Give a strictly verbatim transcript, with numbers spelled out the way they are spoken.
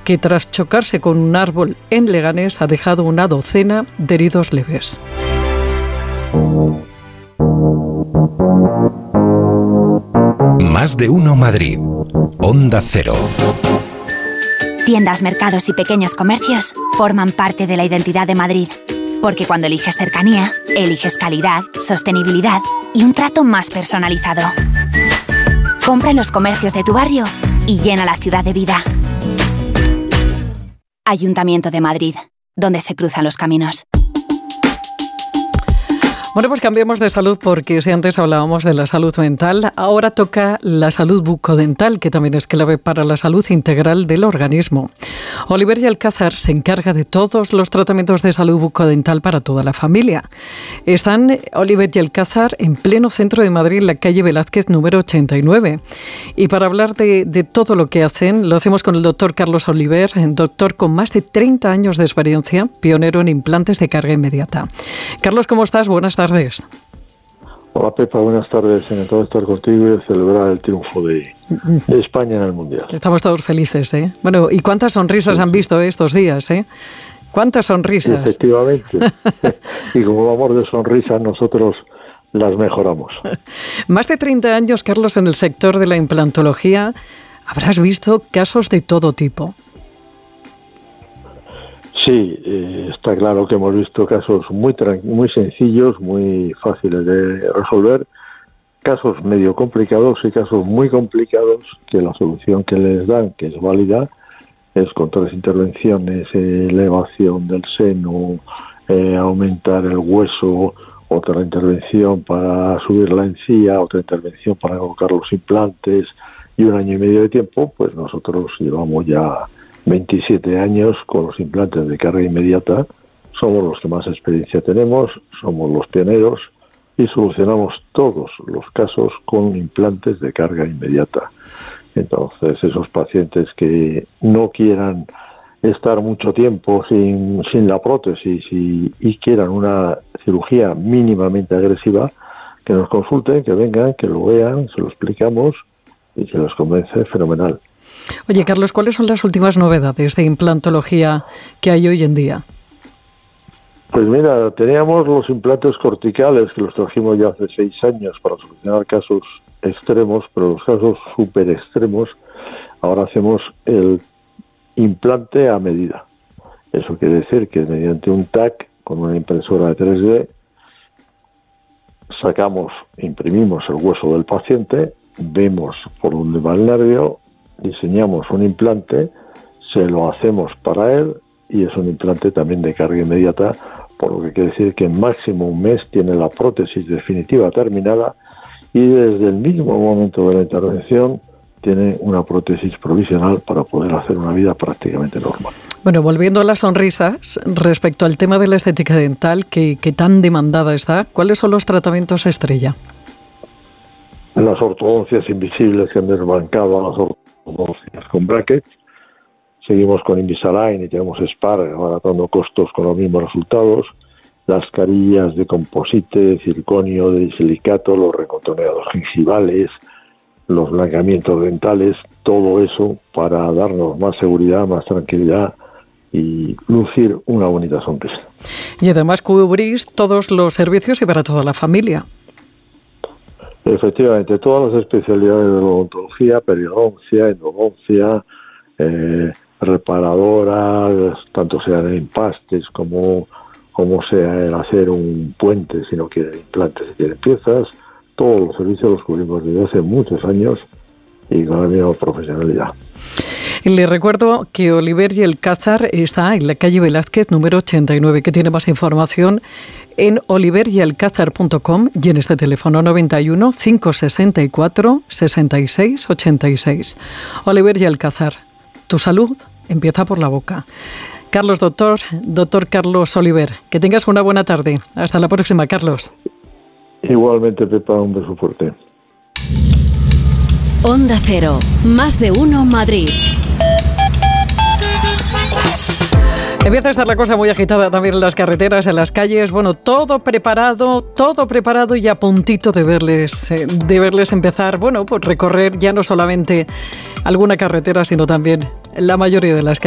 que tras chocarse con un árbol en Leganés ha dejado una docena de heridos leves. Más de uno Madrid. Onda Cero. Tiendas, mercados y pequeños comercios forman parte de la identidad de Madrid. Porque cuando eliges cercanía, eliges calidad, sostenibilidad y un trato más personalizado. Compra en los comercios de tu barrio y llena la ciudad de vida. Ayuntamiento de Madrid, donde se cruzan los caminos. Bueno, pues cambiemos de salud porque si antes hablábamos de la salud mental, ahora toca la salud bucodental, que también es clave para la salud integral del organismo. Oliver y Alcázar se encarga de todos los tratamientos de salud bucodental para toda la familia. Están Oliver y Alcázar en pleno centro de Madrid, en la calle Velázquez número ochenta y nueve. Y para hablar de, de todo lo que hacen, lo hacemos con el doctor Carlos Oliver, doctor con más de treinta años de experiencia, pionero en implantes de carga inmediata. Carlos, ¿cómo estás? Buenas tardes. Hola Pepa, buenas tardes. Encantado de estar contigo y celebrar el triunfo de, de España en el Mundial. Estamos todos felices, ¿eh? Bueno, ¿y cuántas sonrisas sí, han visto estos días, eh? ¿Cuántas sonrisas? Efectivamente. Y como vamos de sonrisas, nosotros las mejoramos. Más de treinta años, Carlos, en el sector de la implantología. Habrás visto casos de todo tipo. Sí, eh, está claro que hemos visto casos muy tran- muy sencillos, muy fáciles de resolver, casos medio complicados y casos muy complicados que la solución que les dan, que es válida, es con tres intervenciones, eh, elevación del seno, eh, aumentar el hueso, otra intervención para subir la encía, otra intervención para colocar los implantes y un año y medio de tiempo. Pues nosotros llevamos ya veintisiete años con los implantes de carga inmediata, somos los que más experiencia tenemos, somos los pioneros y solucionamos todos los casos con implantes de carga inmediata. Entonces, esos pacientes que no quieran estar mucho tiempo sin, sin la prótesis y, y quieran una cirugía mínimamente agresiva, que nos consulten, que vengan, que lo vean, se lo explicamos y se los convence, fenomenal. Oye, Carlos, ¿cuáles son las últimas novedades de implantología que hay hoy en día? Pues mira, teníamos los implantes corticales que los trajimos ya hace seis años para solucionar casos extremos, pero los casos súper extremos, ahora hacemos el implante a medida. Eso quiere decir que mediante un T A C con una impresora de tres D sacamos, imprimimos el hueso del paciente, vemos por dónde va el nervio, diseñamos un implante, se lo hacemos para él y es un implante también de carga inmediata, por lo que quiere decir que en máximo un mes tiene la prótesis definitiva terminada y desde el mismo momento de la intervención tiene una prótesis provisional para poder hacer una vida prácticamente normal. Bueno, volviendo a las sonrisas, respecto al tema de la estética dental que, que tan demandada está, ¿cuáles son los tratamientos estrella? Las ortodoncias invisibles que han desbancado a las ortodoncias con brackets. Seguimos con Invisalign y tenemos Spar abaratando costos con los mismos resultados. Las carillas de composite, de circonio, de silicato, los recontorneados gingivales, los blancamientos dentales, todo eso para darnos más seguridad, más tranquilidad y lucir una bonita sonrisa. Y además cubrís todos los servicios y para toda la familia. Efectivamente, todas las especialidades de la odontología, periodoncia, endodoncia, eh, reparadoras, tanto sean empastes como, como sea el hacer un puente si no quieren implantes, si quieren piezas, todos los servicios los cubrimos desde hace muchos años y con la misma profesionalidad. Le recuerdo que Oliver y Alcázar está en la calle Velázquez número ochenta y nueve, que tiene más información en oliver y alcázar punto com y en este teléfono noventa y uno, cinco sesenta y cuatro, sesenta y seis ochenta y seis. Oliver y Alcázar, tu salud empieza por la boca. Carlos, doctor, doctor Carlos Oliver, que tengas una buena tarde. Hasta la próxima, Carlos. Igualmente, Pepa, un beso fuerte. Onda Cero, más de uno Madrid. Empieza a estar la cosa muy agitada también en las carreteras, en las calles. Bueno, todo preparado, todo preparado y a puntito de verles, eh, de verles empezar, bueno, pues recorrer ya no solamente alguna carretera, sino también la mayoría de las calles.